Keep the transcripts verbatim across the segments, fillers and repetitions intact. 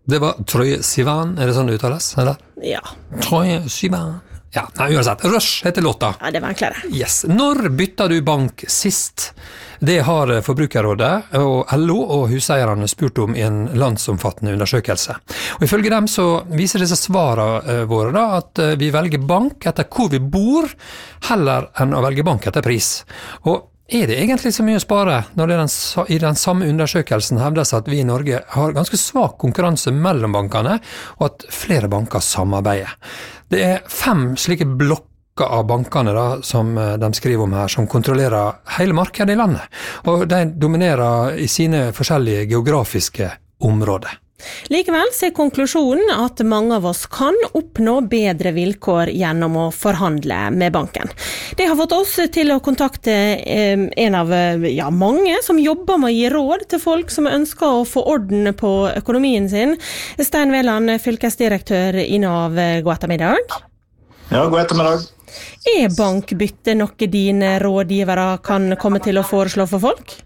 Det var Troye Sivan, er det sånn det uttales? Eller? Ja. Troye Sivan. Ja, nei, uansett. Rush heter låta. Ja, det var enklere. Yes. Når bytta du bank sist? Det har Forbrukerrådet og L O og huseierne spurt om i en landsomfattende undersøkelse. Og ifølge dem så viser disse svarene våre da, at vi velger bank etter hvor vi bor, heller enn å velge bank etter pris. Og er det egentlig så mye å spare når det den, i den samme undersøkelsen hevdes at vi i Norge har ganske svak konkurranse mellom bankene, og at flere banker samarbeider? Det er fem slike blokker av bankene da, som de skriver om her, som kontrollerer hele markedet i landet, og de dominerer i sine forskjellige geografiske områder. Likevel så er konklusjonen at mange av oss kan oppnå bedre vilkår gjennom å forhandle med banken. Det har fått oss til å kontakte en av ja, mange som jobber med å gi råd til folk som ønsker å få orden på økonomien sin. Stein Veland, fylkesdirektør i Nav, god ettermiddag. Ja, god ettermiddag. Er bankbytte noe dine rådgivere kan komme til å foreslå for folk?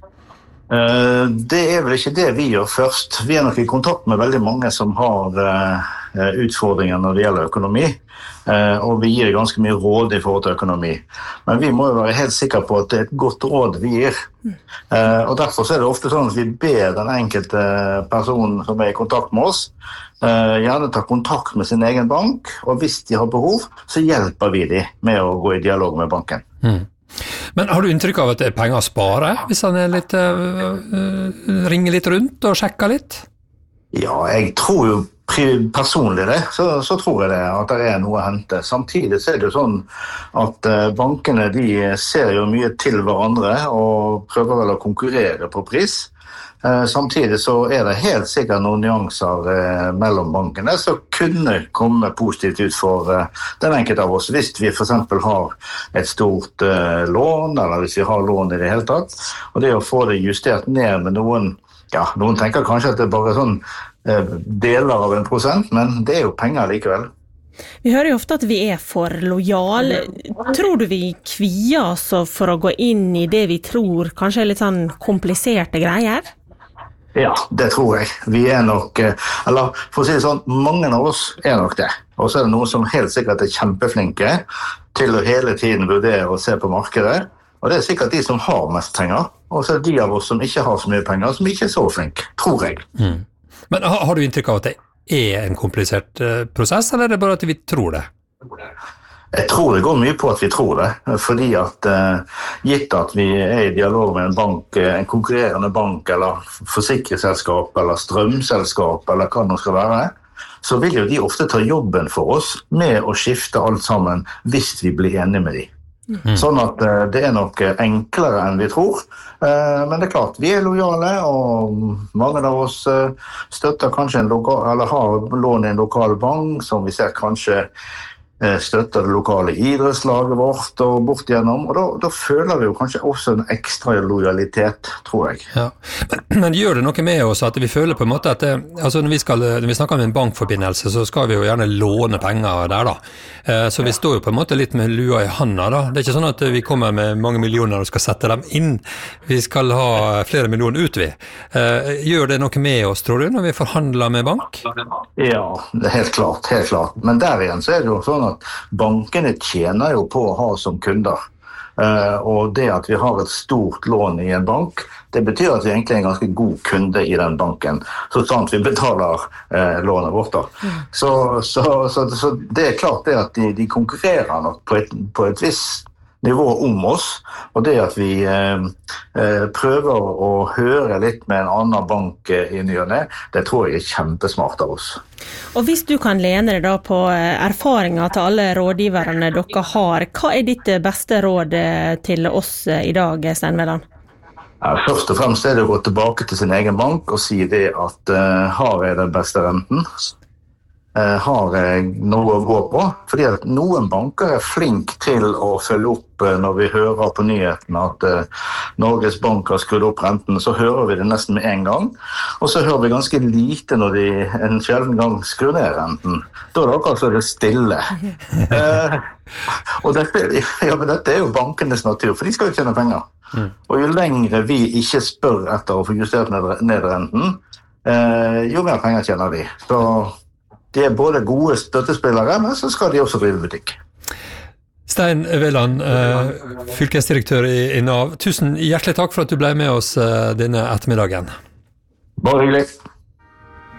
Det er vel ikke det vi gjør først. Vi er nok i kontakt med veldig mange som har utfordringer når det gjelder økonomi, og vi gir ganske mye råd i forhold til økonomi. Men vi må jo være helt sikre på at det er et godt råd vi gir. Og derfor er det ofte sånn at vi ber den enkelte personen som er i kontakt med oss, gjerne ta kontakt med sin egen bank, og hvis de har behov, så hjelper vi dem med å gå i dialog med banken. Mm. Men har du inntrykk av at det er penger å spare, hvis han er litt, uh, uh, ringer litt rundt og sjekker litt? Ja, jeg tror jo personlig det, så, så tror jeg det at det er noe å hente. Samtidig så er det jo sånn at uh, bankene de ser jo mye til hverandre og prøver vel å konkurrere på pris. Uh, samtidig så er det helt sikkert noen nyanser uh, mellom bankene som kunne komme positivt ut for uh, den enkelte av oss, hvis vi for eksempel har et stort uh, lån, eller hvis vi har lån i det hele tatt. Og det å få det justert ned med noen, ja, noen tenker kanskje at det er bare sånn uh, deler av en prosent, men det er jo penger likevel. Vi hører jo ofte at vi er for lojale. Tror du vi kvier oss for å gå inn i det vi tror kanskje er litt sånn kompliserte greier? Ja, det tror jeg. Vi er nok, eller for å si det sånn, mange av oss er nok det. Og så er det noen som helt sikkert er kjempeflinke til å hele tiden vurdere og se på markedet. Og det er sikkert de som har mest penger, og så er det de av oss som ikke har så mye penger, som ikke er så flink, tror jeg. Mm. Men har, har du inntrykk av at det er en komplisert uh, prosess, eller er det bare at vi tror det? Jeg tror det går mye på at vi tror det, fordi at eh, gitt at vi er i dialog med en bank, en konkurrerende bank, eller forsikringsselskap, eller strømselskap, eller hva det nå skal være, så vil jo de ofte ta jobben for oss med å skifte alt sammen hvis vi blir enige med de. Mm. Sånn at eh, det er nok enklere enn vi tror, eh, men det er klart, vi er lojale, og mange av oss eh, støtter kanskje en lokal, eller har lån i en lokal bank, som vi ser kanskje støtter det lokale idrettslaget vårt og bort igjennom, og da, da føler vi jo kanskje også en ekstra lojalitet, tror jeg. Ja. Men, men gjør det noe med oss at vi føler på en måte at det, altså når vi, skal, når vi snakker om en bankforbindelse, så skal vi jo gjerne låne penger der da. Så vi står jo på en måte litt med lua i handa da. Det er ikke sånn at vi kommer med mange millioner og skal sette dem inn. Vi skal ha flere millioner ut vi. Gjør det noe med oss, tror du, når vi forhandler med bank? Ja, det er helt klart, helt klart. Men der igjen så er det jo sånn at bankene tjener jo på å ha som kunder. Uh, og det at vi har et stort lån i en bank, det betyr at vi egentlig er en ganske god kunde i den banken, så sånn at vi betaler uh, lånet vårt da. Mm. Så, så, så, så det er klart det at de, de konkurrerer nok på et, på et visst nivå om oss, og det at vi eh, prøver å høre litt med en annen bank i ny og ne, det tror jeg er kjempesmart av oss. Og hvis du kan lene deg da på erfaringer til alle rådgiverne dere har, hva er ditt beste råd til oss i dag, Stein Veland? Ja, først og fremst er det å gå tilbake til sin egen bank og si det at uh, har jeg den beste renten? Uh, har jeg noe å gå på? Fordi at noen banker er flink til å følge opp uh, når vi hører på nyhetene at uh, Norges Bank har skrudd opp renten, så hører vi det nesten med en gang. Og så hører vi ganske lite når de en sjelden gang skrur ned renten. Da er det akkurat så det er stille. Uh, og dette, ja, men dette er jo bankenes natur, for de skal jo tjene penger. Mm. Og jo lengre vi ikke spør etter å få justert ned, ned renten, eh, jo mer penger tjener de. Så de er både gode støttespillere, men så skal de også drive butikk. Stein Veland, eh, fylkesdirektør i, i NAV. Tusen hjertelig takk for at du ble med oss eh, denne ettermiddagen. Bare hyggelig.